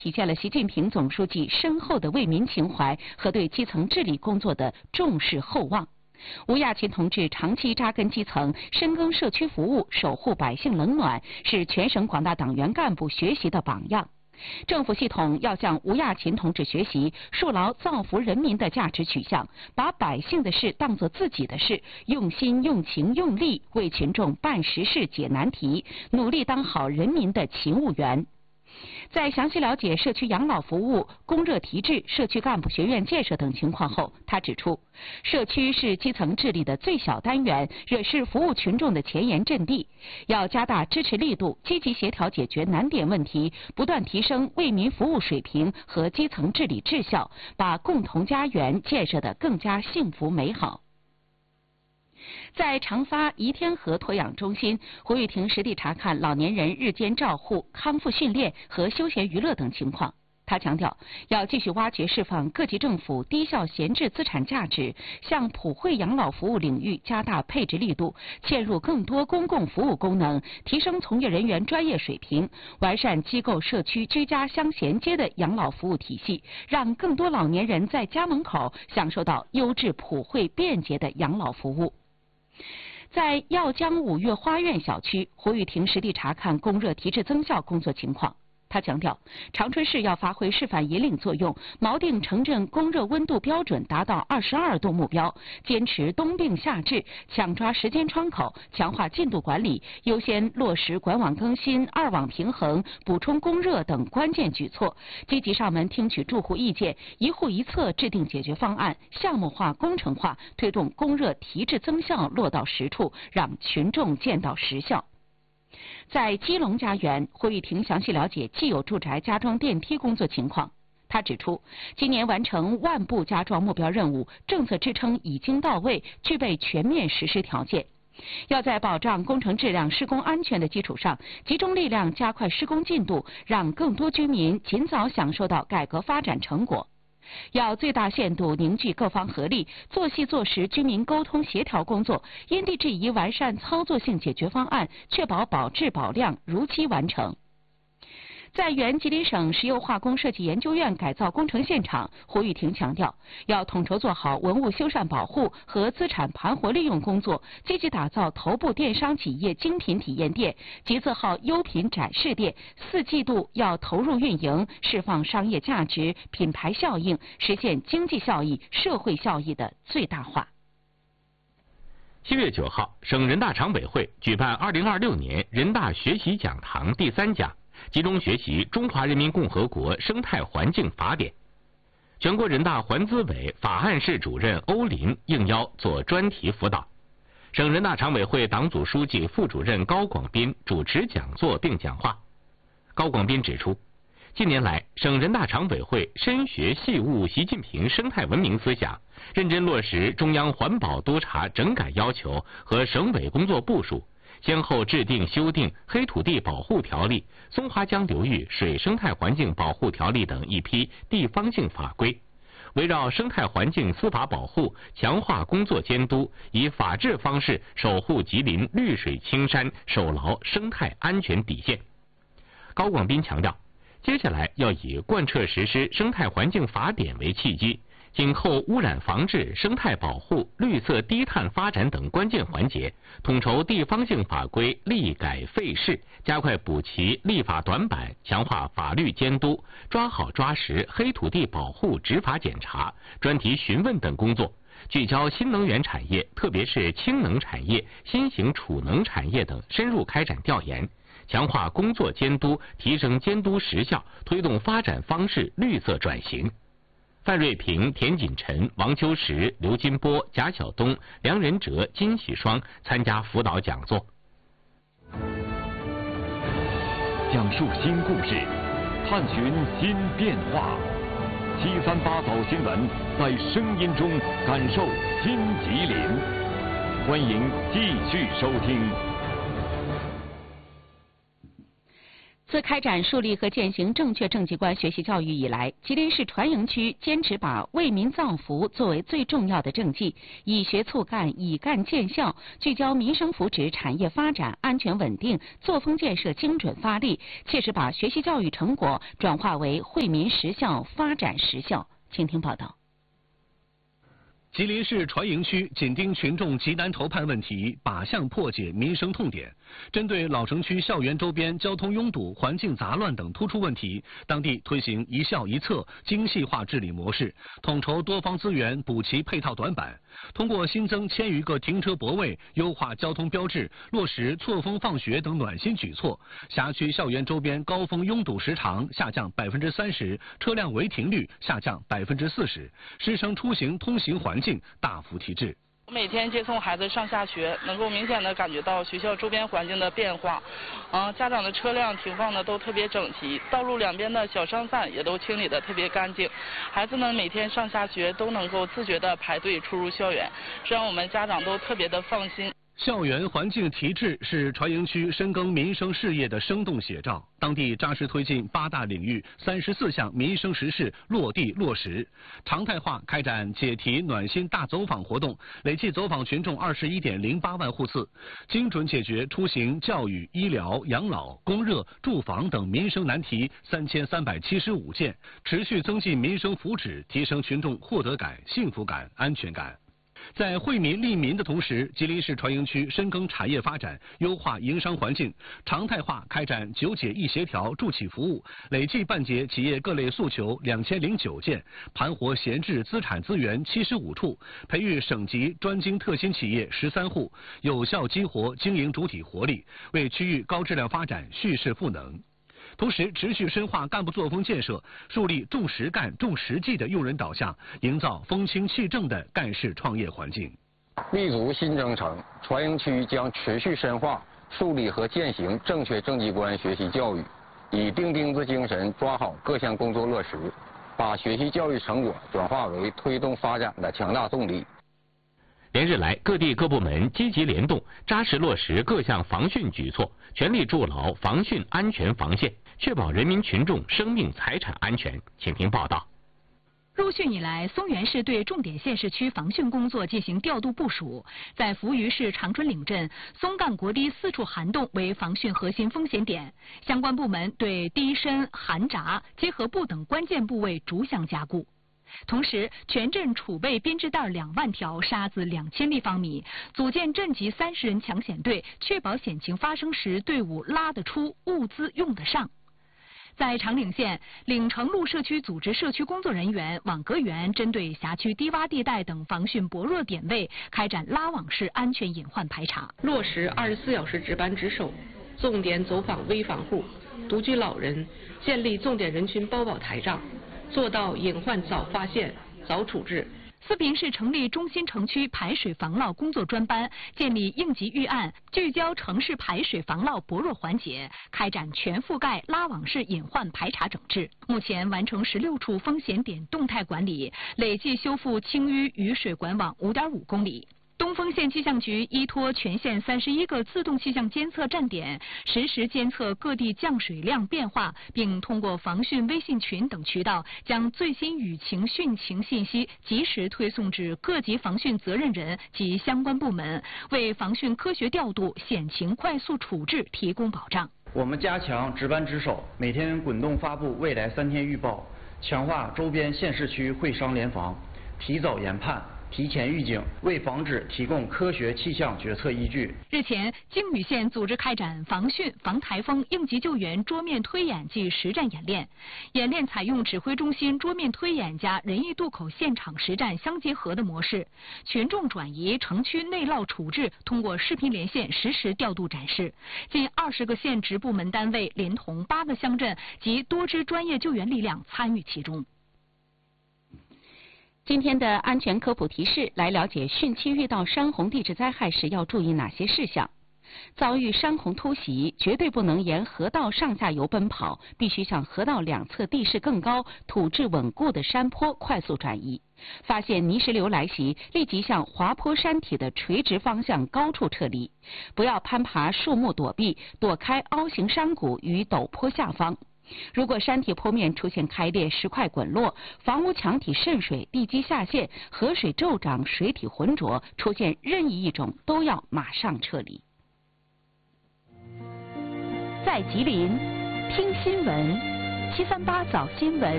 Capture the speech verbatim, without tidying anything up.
体现了习近平总书记深厚的为民情怀和对基层治理工作的重视厚望。吴亚勤同志长期扎根基层，深耕社区服务，守护百姓冷暖，是全省广大党员干部学习的榜样。政府系统要向吴亚勤同志学习，树牢造福人民的价值取向，把百姓的事当作自己的事，用心、用情、用力为群众办实事、解难题，努力当好人民的勤务员。在详细了解社区养老服务、供热提质、社区干部学院建设等情况后，他指出，社区是基层治理的最小单元，也是服务群众的前沿阵地。要加大支持力度，积极协调解决难点问题，不断提升为民服务水平和基层治理质效，把共同家园建设得更加幸福美好。在长发颐天河托养中心，胡玉婷实地查看老年人日间照护、康复训练和休闲娱乐等情况。他强调，要继续挖掘释放各级政府低效闲置资产价值，向普惠养老服务领域加大配置力度，嵌入更多公共服务功能，提升从业人员专业水平，完善机构社区居家相衔接的养老服务体系，让更多老年人在家门口享受到优质、普惠、便捷的养老服务。在耀江五月花苑小区，胡玉婷实地查看供热提质增效工作情况。他强调，长春市要发挥示范引领作用，锚定城镇供热温度标准达到二十二度目标，坚持冬病夏治，抢抓时间窗口，强化进度管理，优先落实管网更新、二网平衡、补充供热等关键举措，积极上门听取住户意见，一户一策制定解决方案，项目化、工程化，推动供热提质增效落到实处，让群众见到实效。在基隆家园，胡玉婷详细了解既有住宅加装电梯工作情况。他指出，今年完成万部加装目标任务，政策支撑已经到位，具备全面实施条件。要在保障工程质量、施工安全的基础上，集中力量加快施工进度，让更多居民尽早享受到改革发展成果。要最大限度凝聚各方合力，做细做实居民沟通协调工作，因地制宜完善操作性解决方案，确保保质保量，如期完成。在原吉林省石油化工设计研究院改造工程现场，胡玉婷强调，要统筹做好文物修缮保护和资产盘活利用工作，积极打造头部电商企业精品体验店、集字号优品展示店，四季度要投入运营，释放商业价值、品牌效应，实现经济效益、社会效益的最大化。 七月九号，省人大常委会举办二零二六年人大学习讲堂第三讲，集中学习《中华人民共和国生态环境法典》。全国人大环资委法案室主任欧林应邀做专题辅导。省人大常委会党组书记、副主任高广斌主持讲座并讲话。高广斌指出，近年来，省人大常委会深学细悟习近平生态文明思想，认真落实中央环保督查整改要求和省委工作部署，先后制定修订《黑土地保护条例》、《松花江流域水生态环境保护条例》等一批地方性法规，围绕生态环境司法保护，强化工作监督，以法治方式守护吉林绿水青山，守牢生态安全底线。高广斌强调，接下来要以贯彻实施生态环境法典为契机，紧扣污染防治、生态保护、绿色低碳发展等关键环节，统筹地方性法规立改废释，加快补齐立法短板，强化法律监督，抓好抓实黑土地保护执法检查、专题询问等工作，聚焦新能源产业，特别是氢能产业、新型储能产业等深入开展调研，强化工作监督，提升监督实效，推动发展方式绿色转型。范瑞平、田锦晨、王秋实、刘金波、贾晓东、梁仁哲、金喜双参加辅导讲座。 讲述新故事，探寻新变化。七三八早新闻，在声音中感受新吉林。欢迎继续收听。 自开展树立和践行正确政绩观学习教育以来，吉林市传营区坚持把为民造福作为最重要的政绩，以学促干、以干见效，聚焦民生福祉、产业发展、安全稳定、作风建设精准发力，切实把学习教育成果转化为惠民实效、发展实效。请听报道。 吉林市传营区紧盯群众急难愁盼问题，靶向破解民生痛点。针对老城区校园周边交通拥堵、环境杂乱等突出问题，当地推行一校一策精细化治理模式，统筹多方资源补齐配套短板。通过新增千余个停车泊位、优化交通标志、落实错峰放学等暖心举措，辖区校园周边高峰拥堵时长下降百分之三十，车辆违停率下降百分之四十，师生出行通行环境大幅提质。 每天接送孩子上下学，能够明显的感觉到学校周边环境的变化。嗯，家长的车辆停放的都特别整齐，道路两边的小商贩也都清理的特别干净。孩子们每天上下学都能够自觉的排队出入校园，这让我们家长都特别的放心。 校园环境提质是传营区深耕民生事业的生动写照。当地扎实推进八大领域三十四项民生实事落地落实，常态化开展解题暖心大走访活动，累计走访群众二十一点零八万户次，精准解决出行、教育、医疗、养老、供热、住房等民生难题三千三百七十五件，持续增进民生福祉，提升群众获得感、幸福感、安全感。在惠民利民的同时，吉林市传营区深耕产业发展，优化营商环境，常态化开展九解一协调助企服务，累计办结企业各类诉求两千零九件，盘活闲置资产资源七十五处，培育省级专精特新企业十三户，有效激活经营主体活力，为区域高质量发展蓄势赋能。同时，持续深化干部作风建设，树立重实干、重实际的用人导向，营造风清气正的干事创业环境。 立足新征程，传营区将持续深化树立和践行正确政绩观学习教育，以钉钉子精神抓好各项工作落实，把学习教育成果转化为推动发展的强大动力。 连日来，各地各部门积极联动，扎实落实各项防汛举措，全力筑牢防汛安全防线，确保人民群众生命财产安全。请听报道。 入汛以来，松原市对重点县市区防汛工作进行调度部署，在扶余市长春岭镇、松干国堤四处涵洞为防汛核心风险点，相关部门对堤深、涵闸、结合部等关键部位逐项加固。同时，全镇储备编织袋两万条，沙子两千立方米，组建镇级三十人抢险队，确保险情发生时队伍拉得出，物资用得上。在长岭县，岭城路社区组织社区工作人员、网格员，针对辖区低洼地带等防汛薄弱点位，开展拉网式安全隐患排查， 落实二十四小时值班值守，重点走访危房户、独居老人，建立重点人群包保台账，做到隐患早发现、早处置。 四平市成立中心城区排水防涝工作专班，建立应急预案，聚焦城市排水防涝薄弱环节，开展全覆盖拉网式隐患排查整治。目前完成十六处风险点动态管理，累计修复清淤雨水管网五点五公里。东丰县气象局依托全县三十一个自动气象监测站点，实时监测各地降水量变化，并通过防汛微信群等渠道，将最新雨情、汛情信息及时推送至各级防汛责任人及相关部门，为防汛科学调度、险情快速处置提供保障。 我们加强值班值守，每天滚动发布未来三天预报，强化周边县市区会商联防，提早研判、提前预警，为防止提供科学气象决策依据。 日前，靖宇县组织开展防汛、防台风、应急救援桌面推演暨实战演练。演练采用指挥中心桌面推演加仁义渡口现场实战相结合的模式，群众转移、城区内涝处置通过视频连线实时调度展示。近二十个县直部门单位连同八个乡镇及多支专业救援力量参与其中。 今天的安全科普提示，来了解汛期遇到山洪地质灾害时要注意哪些事项。 遭遇山洪突袭，绝对不能沿河道上下游奔跑，必须向河道两侧地势更高、土质稳固的山坡快速转移。发现泥石流来袭，立即向滑坡山体的垂直方向高处撤离，不要攀爬树木躲避，躲开凹形山谷与陡坡下方。如果山体坡面出现开裂、石块滚落、房屋墙体渗水、地基下陷、河水骤涨、水体浑浊，出现任意一种，都要马上撤离。在吉林听新闻，七三八早新闻